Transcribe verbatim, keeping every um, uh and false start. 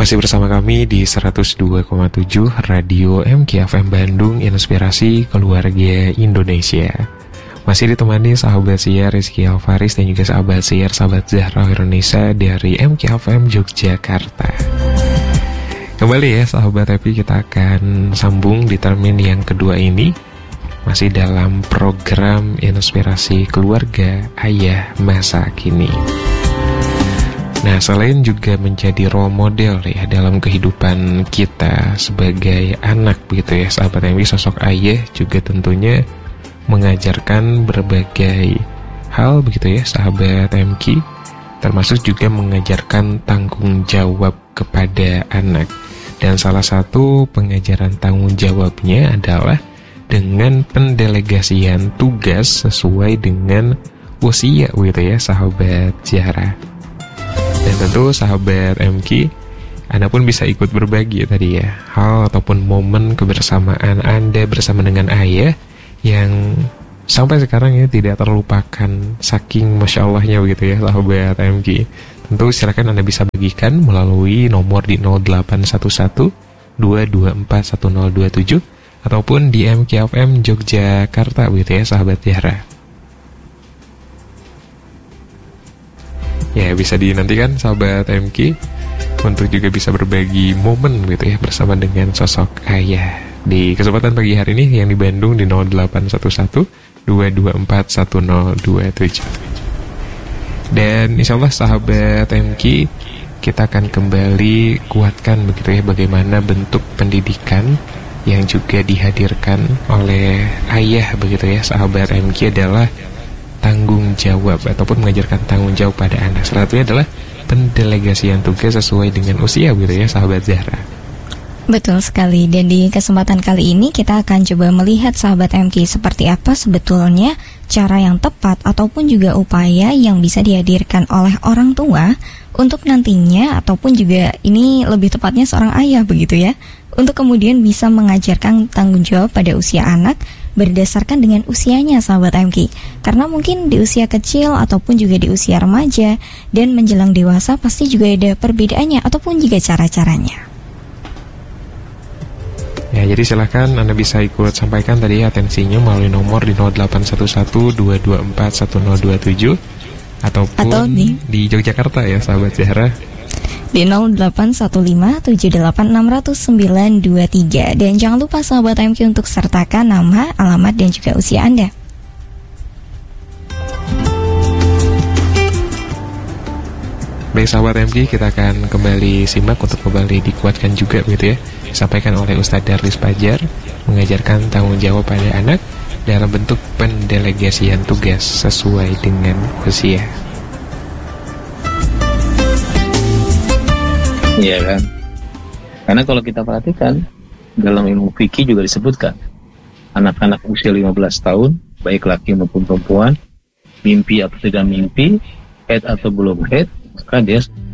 Masih bersama kami di seratus dua koma tujuh Radio M K F M Bandung, Inspirasi Keluarga Indonesia. Masih ditemani sahabat siar Rizky Alfaris dan juga sahabat siar sahabat Zahra Indonesia dari M K F M Yogyakarta. Kembali ya sahabat Happy, kita akan sambung di termin yang kedua ini. Masih dalam program Inspirasi Keluarga Ayah Masa Kini. Nah, selain juga menjadi role model ya dalam kehidupan kita sebagai anak begitu ya sahabat M K, sosok ayah juga tentunya mengajarkan berbagai hal begitu ya sahabat M K, termasuk juga mengajarkan tanggung jawab kepada anak. Dan salah satu pengajaran tanggung jawabnya adalah dengan pendelegasian tugas sesuai dengan usia begitu ya sahabat Zahra. Dan tentu sahabat M K, Anda pun bisa ikut berbagi tadi ya hal ataupun momen kebersamaan Anda bersama dengan ayah yang sampai sekarang ya tidak terlupakan saking Masya Allahnya begitu ya sahabat M K. Tentu silakan Anda bisa bagikan melalui nomor di nol delapan satu satu dua dua empat satu nol dua tujuh ataupun di M K F M Yogyakarta begitu ya sahabat Zahra. Ya, bisa dinantikan sahabat M K untuk juga bisa berbagi momen gitu ya bersama dengan sosok ayah. Di kesempatan pagi hari ini yang di Bandung di nol delapan satu satu dua dua empat satu nol dua tujuh. Dan insya Allah sahabat M K, kita akan kembali kuatkan begitu ya bagaimana bentuk pendidikan yang juga dihadirkan oleh ayah begitu ya sahabat M K adalah tanggung jawab ataupun mengajarkan tanggung jawab pada anak. Salah satunya adalah pendelegasian tugas sesuai dengan usia gitu ya sahabat Zahra. Betul sekali. Dan di kesempatan kali ini kita akan coba melihat sahabat M K seperti apa sebetulnya cara yang tepat ataupun juga upaya yang bisa dihadirkan oleh orang tua untuk nantinya ataupun juga ini lebih tepatnya seorang ayah begitu ya, untuk kemudian bisa mengajarkan tanggung jawab pada usia anak berdasarkan dengan usianya sahabat M K. Karena mungkin di usia kecil ataupun juga di usia remaja dan menjelang dewasa pasti juga ada perbedaannya ataupun juga cara-caranya. Ya, jadi silahkan Anda bisa ikut sampaikan tadi atensinya melalui nomor di nol delapan satu satu dua dua empat satu nol dua tujuh ataupun Atau di, di Yogyakarta ya sahabat Zahra di nol delapan satu lima tujuh delapan enam nol sembilan dua tiga. Dan jangan lupa sahabat M K untuk sertakan nama, alamat dan juga usia Anda. Baik sahabat M K, kita akan kembali simak untuk kembali dikuatkan juga gitu ya, disampaikan oleh Ustadz Darlis Pajar, mengajarkan tanggung jawab pada anak dalam bentuk pendelegasian tugas sesuai dengan usia. Iya kan? Karena kalau kita perhatikan dalam ilmu fikih juga disebutkan anak-anak usia lima belas tahun, baik laki maupun perempuan, mimpi atau tidak mimpi, head atau belum head, maka dia